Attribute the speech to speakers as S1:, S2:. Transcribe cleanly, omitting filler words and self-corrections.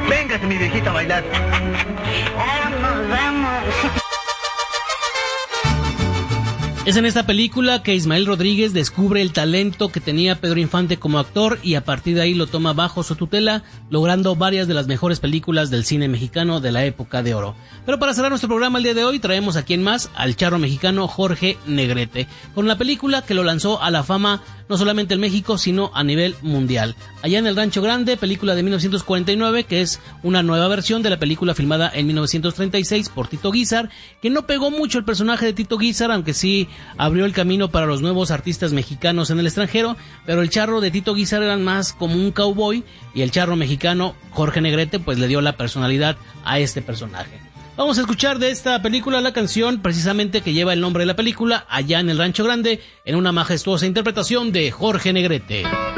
S1: Véngase, mi viejita, a bailar.
S2: Vamos, vamos.
S3: Es en esta película que Ismael Rodríguez descubre el talento que tenía Pedro Infante como actor y a partir de ahí lo toma bajo su tutela, logrando varias de las mejores películas del cine mexicano de la época de oro. Pero para cerrar nuestro programa el día de hoy traemos aquí en más al charro mexicano Jorge Negrete, con la película que lo lanzó a la fama no solamente en México sino a nivel mundial. Allá en El Rancho Grande, película de 1949, que es una nueva versión de la película filmada en 1936 por Tito Guízar, que no pegó mucho el personaje de Tito Guízar, aunque sí abrió el camino para los nuevos artistas mexicanos en el extranjero, pero el charro de Tito Guízar era más como un cowboy y el charro mexicano Jorge Negrete pues le dio la personalidad a este personaje. Vamos a escuchar de esta película la canción precisamente que lleva el nombre de la película, Allá en el Rancho Grande, en una majestuosa interpretación de Jorge Negrete.